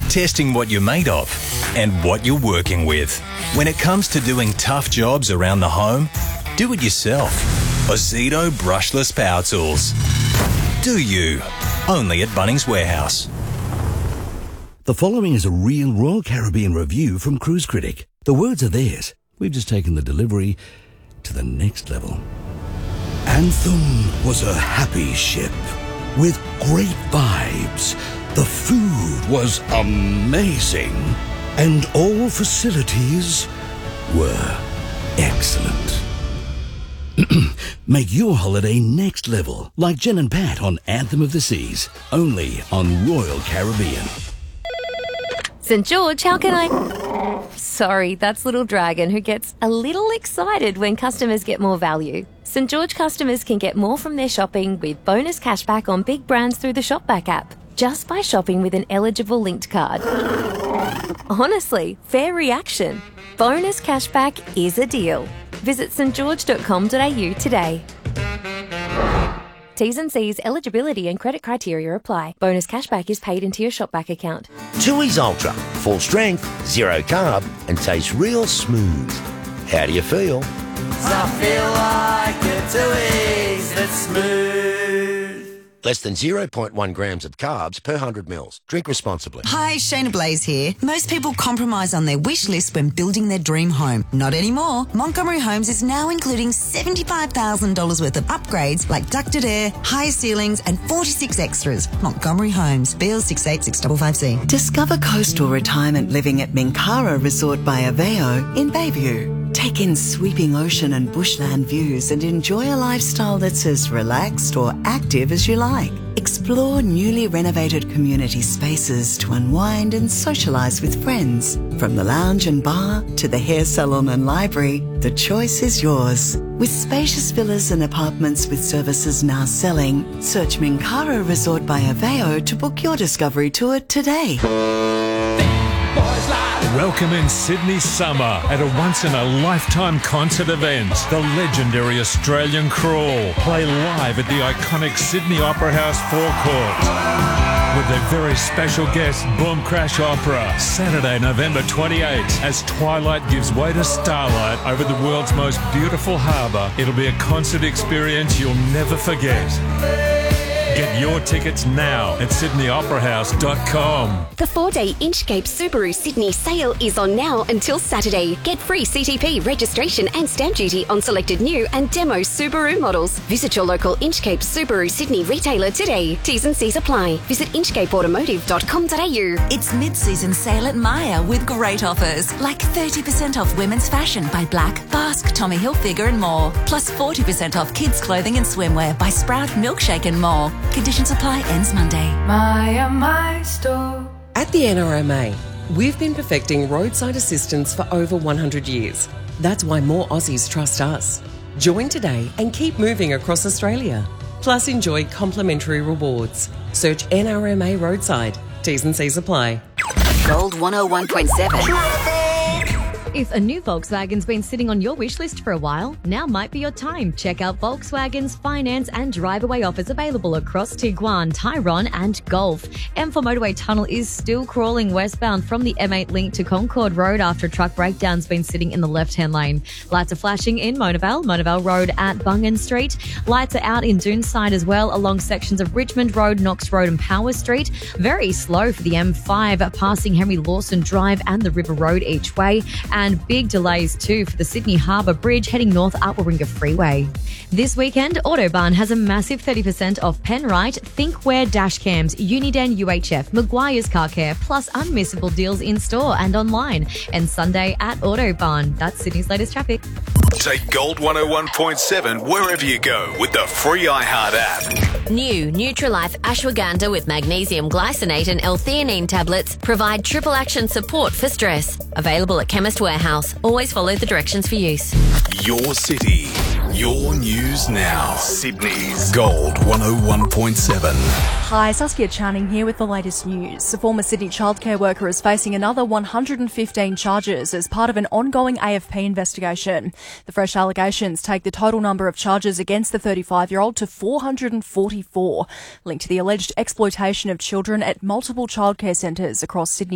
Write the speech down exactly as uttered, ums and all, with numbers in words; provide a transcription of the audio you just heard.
testing what you're made of and what you're working with. When it comes to doing tough jobs around the home, do it yourself. Ozito brushless power tools. Do you? Only at Bunnings Warehouse. The following is a real Royal Caribbean review from Cruise Critic. The words are theirs. We've just taken the delivery to the next level. Anthem was a happy ship with great vibes. The food was amazing. And all facilities were excellent. Make your holiday next level, like Jen and Pat on Anthem of the Seas, only on Royal Caribbean. St George, how can I... Sorry, that's Little Dragon, who gets a little excited when customers get more value. St George customers can get more from their shopping with bonus cashback on big brands through the Shopback app, just by shopping with an eligible linked card. Honestly, fair reaction. Bonus cashback is a deal. Visit st george dot com dot a u today. T's and C's, eligibility and credit criteria apply. Bonus cashback is paid into your Shopback account. Tooheys Ultra, full strength, zero carb, and tastes real smooth. How do you feel? I feel like a Tooheys that's smooth. Less than zero point one grams of carbs per one hundred mils. Drink responsibly. Hi, Shayna Blaze here. Most people compromise on their wish list when building their dream home. Not anymore. Montgomery Homes is now including seventy-five thousand dollars worth of upgrades like ducted air, higher ceilings and forty-six extras. Montgomery Homes, B L six eight six five five C. Discover coastal retirement living at Minkara Resort by Aveo in Bayview. Take in sweeping ocean and bushland views and enjoy a lifestyle that's as relaxed or active as you like. Explore newly renovated community spaces to unwind and socialise with friends. From the lounge and bar to the hair salon and library, the choice is yours. With spacious villas and apartments with services now selling, search Minkara Resort by Aveo to book your discovery tour today. Welcome in Sydney summer at a once-in-a-lifetime concert event. The legendary Australian Crawl play live at the iconic Sydney Opera House forecourt with their very special guest, Boom Crash Opera, Saturday, November twenty-eighth, as twilight gives way to starlight over the world's most beautiful harbour. It'll be a concert experience you'll never forget. Get your tickets now at sydney opera house dot com. The four-day Inchcape Subaru Sydney sale is on now until Saturday. Get free C T P registration and stamp duty on selected new and demo Subaru models. Visit your local Inchcape Subaru Sydney retailer today. T's and C's apply. Visit inchcape automotive dot com dot a u. It's mid-season sale at Myer with great offers, like thirty percent off women's fashion by Black, Basque, Tommy Hilfiger and more. Plus forty percent off kids' clothing and swimwear by Sprout, Milkshake and more. Conditions apply, ends Monday. Myer, my store. At the N R M A, we've been perfecting roadside assistance for over one hundred years. That's why more Aussies trust us. Join today and keep moving across Australia. Plus enjoy complimentary rewards. Search N R M A Roadside. T's and C's apply. Gold one oh one point seven. If a new Volkswagen's been sitting on your wish list for a while, now might be your time. Check out Volkswagen's finance and drive-away offers available across Tiguan, Tyrone and Golf. M four Motorway Tunnel is still crawling westbound from the M eight link to Concord Road after a truck breakdown's been sitting in the left-hand lane. Lights are flashing in Mona Vale, Mona Vale Road at Bungan Street. Lights are out in Doonside as well along sections of Richmond Road, Knox Road and Power Street. Very slow for the M five passing Henry Lawson Drive and the River Road each way. And big delays too for the Sydney Harbour Bridge heading north up Warringah Freeway. This weekend, Autobarn has a massive thirty percent off Penrite, Thinkware dash cams, Uniden U H F, Maguire's Car Care, plus unmissable deals in store and online. And Sunday at Autobarn. That's Sydney's latest traffic. Take Gold one oh one point seven wherever you go with the free iHeart app. New Nutrilife Ashwagandha with magnesium glycinate and L-theanine tablets provide triple action support for stress. Available at Chemist Warehouse. Always follow the directions for use. Your city, your news now. Sydney's Gold one oh one point seven. Hi, Saskia Channing here with the latest news. A former Sydney childcare worker is facing another one hundred fifteen charges as part of an ongoing A F P investigation. The fresh allegations take the total number of charges against the thirty-five-year-old to four hundred forty-four, linked to the alleged exploitation of children at multiple childcare centres across Sydney.